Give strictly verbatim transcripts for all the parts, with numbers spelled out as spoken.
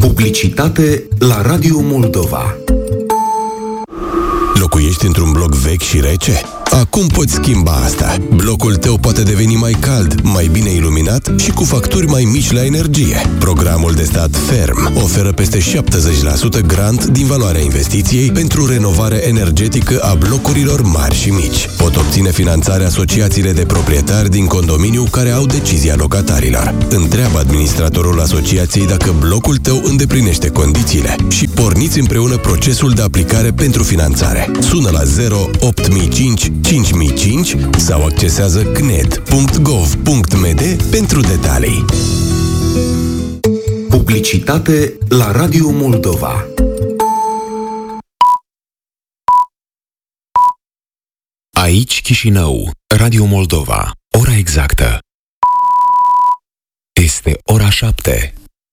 Publicitate la Radio Moldova. Locuiești într-un bloc vechi și rece? Acum poți schimba asta. Blocul tău poate deveni mai cald, mai bine iluminat și cu facturi mai mici la energie. Programul de stat Ferm oferă peste șaptezeci la sută grant din valoarea investiției pentru renovare energetică a blocurilor mari și mici. Pot obține finanțare asociațiile de proprietari din condominiu care au decizia locatarilor. Întreabă administratorul asociației dacă blocul tău îndeplinește condițiile și porniți împreună procesul de aplicare pentru finanțare. Sună la zero opt mii cinci cinci mii cinci sau accesează c n e d punct gov punct m d pentru detalii. Publicitate la Radio Moldova. Aici Chișinău, Radio Moldova. Ora exactă este ora șapte.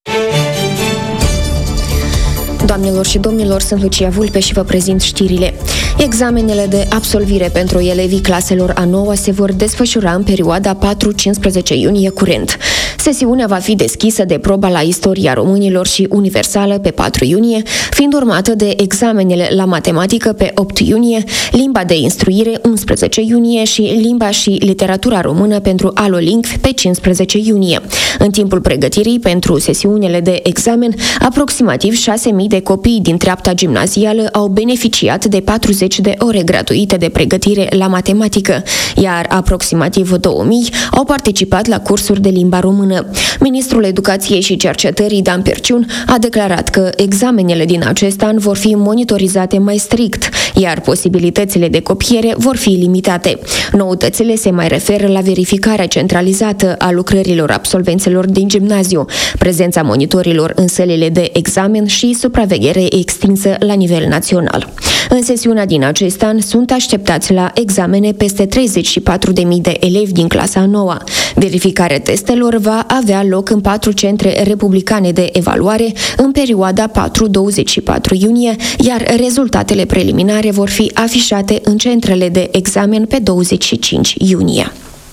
Doamnelor și domnilor, sunt Lucia Vulpe și vă prezint știrile. Examenele de absolvire pentru elevii claselor a noua se vor desfășura în perioada patru-cincisprezece iunie curent. Sesiunea va fi deschisă de proba la istoria românilor și universală pe patru iunie, fiind urmată de examenele la matematică pe opt iunie, limba de instruire unsprezece iunie și limba și literatura română pentru Alolingv pe cincisprezece iunie. În timpul pregătirii pentru sesiunile de examen, aproximativ șase mii de copii din treapta gimnazială au beneficiat de patruzeci de ore gratuite de pregătire la matematică, iar aproximativ două mii au participat la cursuri de limba română. Ministrul Educației și Cercetării, Dan Pirciun, a declarat că examenele din acest an vor fi monitorizate mai strict, iar posibilitățile de copiere vor fi limitate. Noutățile se mai referă la verificarea centralizată a lucrărilor absolvenților din gimnaziu, prezența monitorilor în sălile de examen și supraveghere extinsă la nivel național. În sesiunea din acest an sunt așteptați la examene peste treizeci și patru de mii de elevi din clasa a noua. Verificarea testelor va avea loc în patru centre republicane de evaluare în perioada patru-douăzeci și patru iunie, iar rezultatele preliminare vor fi afișate în centrele de examen pe douăzeci și cinci iunie.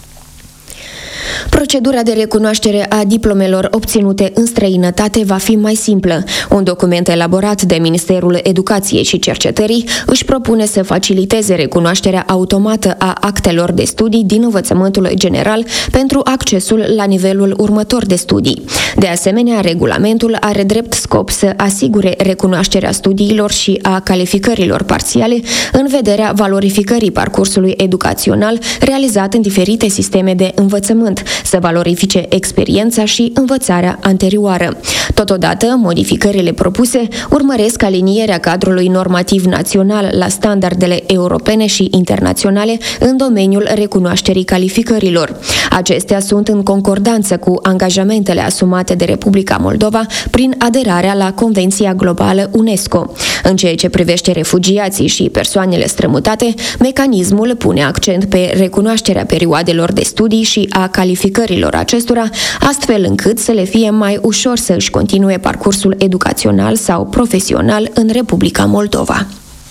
Procedura de recunoaștere a diplomelor obținute în străinătate va fi mai simplă. Un document elaborat de Ministerul Educației și Cercetării își propune să faciliteze recunoașterea automată a actelor de studii din învățământul general pentru accesul la nivelul următor de studii. De asemenea, regulamentul are drept scop să asigure recunoașterea studiilor și a calificărilor parțiale în vederea valorificării parcursului educațional realizat în diferite sisteme de învățământ, să valorifice experiența și învățarea anterioară. Totodată, modificările propuse urmăresc alinierea cadrului normativ național la standardele europene și internaționale în domeniul recunoașterii calificărilor. Acestea sunt în concordanță cu angajamentele asumate de Republica Moldova prin aderarea la Convenția Globală UNESCO. În ceea ce privește refugiații și persoanele strămutate, mecanismul pune accent pe recunoașterea perioadelor de studii și a calificărilor acestora, astfel încât să le fie mai ușor să își continue parcursul educațional sau profesional în Republica Moldova.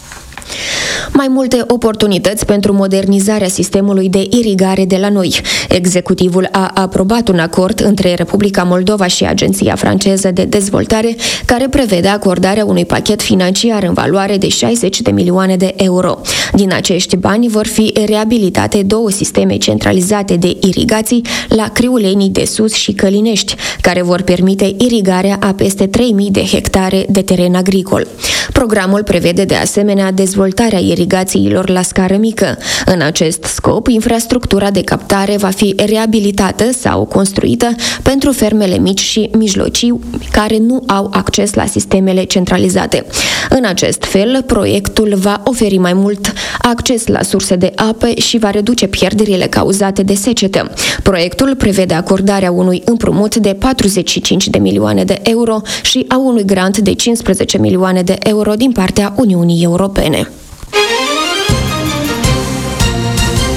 Mai multe oportunități pentru modernizarea sistemului de irigare de la noi. Executivul a aprobat un acord între Republica Moldova și Agenția franceză de dezvoltare care prevede acordarea unui pachet financiar în valoare de șaizeci de milioane de euro. Din acești bani vor fi reabilitate două sisteme centralizate de irigații la Criulenii de Sus și Călinești, care vor permite irigarea a peste trei mii de hectare de teren agricol. Programul prevede de asemenea dezvoltarea irigațiilor la scară mică. În acest scop, infrastructura de captare va fi reabilitată sau construită pentru fermele mici și mijlocii care nu au acces la sistemele centralizate. În acest fel, proiectul va oferi mai mult acces la surse de apă și va reduce pierderile cauzate de secetă. Proiectul prevede acordarea unui împrumut de patruzeci și cinci de milioane de euro și a unui grant de cincisprezece milioane de euro din partea Uniunii Europene.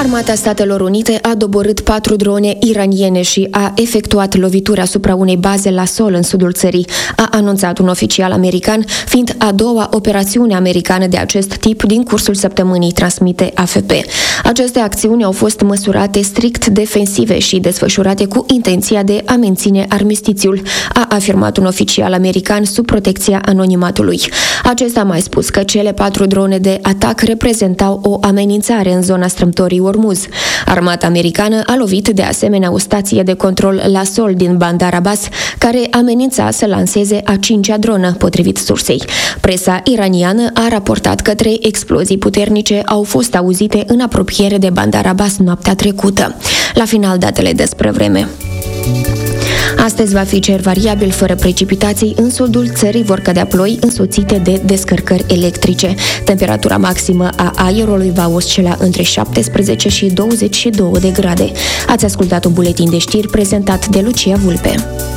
Armata Statelor Unite a doborât patru drone iraniene și a efectuat lovituri asupra unei baze la sol în sudul țării, a anunțat un oficial american, fiind a doua operațiune americană de acest tip din cursul săptămânii, transmite A F P. Aceste acțiuni au fost măsurate strict defensive și desfășurate cu intenția de a menține armistițiul, a afirmat un oficial american sub protecția anonimatului. Acesta a mai spus că cele patru drone de atac reprezentau o amenințare în zona strâmtorii Ormuz. Armata americană a lovit de asemenea o stație de control la sol din Bandar Abbas, care amenința să lanseze a cincea dronă, potrivit sursei. Presa iraniană a raportat că trei explozii puternice au fost auzite în apropiere de Bandar Abbas noaptea trecută. La final, datele despre vreme. Astăzi va fi cer variabil fără precipitații, în sudul țării vor cădea ploi însoțite de descărcări electrice. Temperatura maximă a aerului va oscila între șaptesprezece și douăzeci și două de grade. Ați ascultat un buletin de știri prezentat de Lucia Vulpe.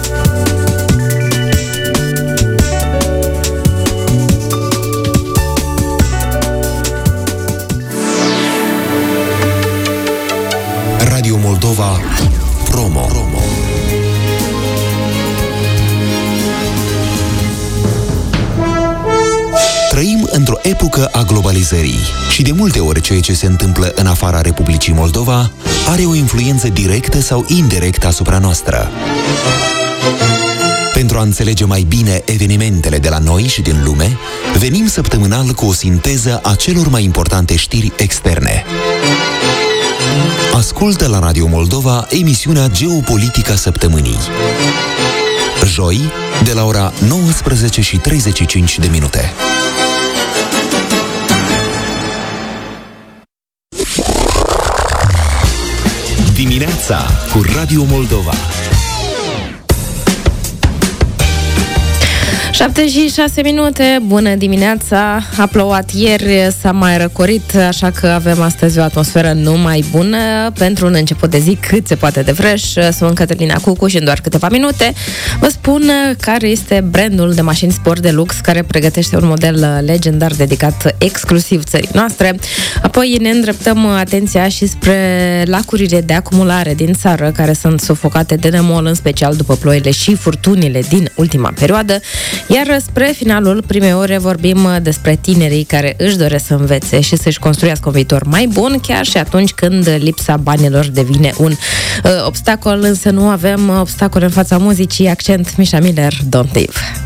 Radio Moldova Promo. Trăim într-o epocă a globalizării și de multe ori ceea ce se întâmplă în afara Republicii Moldova are o influență directă sau indirectă asupra noastră. Pentru a înțelege mai bine evenimentele de la noi și din lume, venim săptămânal cu o sinteză a celor mai importante știri externe. Ascultă la Radio Moldova emisiunea Geopolitica Săptămânii. Joi, de la ora nouăsprezece și treizeci și cinci de minute. Dimineața cu Radio Moldova. șapte și șase minute, bună dimineața, a plouat ieri, s-a mai răcorit, așa că avem astăzi o atmosferă nu mai bună pentru un început de zi cât se poate de fresh. Sunt Cătălina Cucu și în doar câteva minute vă spun care este brandul de mașini sport de lux care pregătește un model legendar dedicat exclusiv țării noastre. Apoi ne îndreptăm atenția și spre lacurile de acumulare din țară care sunt sufocate de nemol, în special după ploile și furtunile din ultima perioadă. Iar spre finalul primei ore vorbim despre tinerii care își doresc să învețe și să-și construiască un viitor mai bun, chiar și atunci când lipsa banilor devine un uh, obstacol, însă nu avem obstacole în fața muzicii. Accent, Mișa Miller, Don't Leave.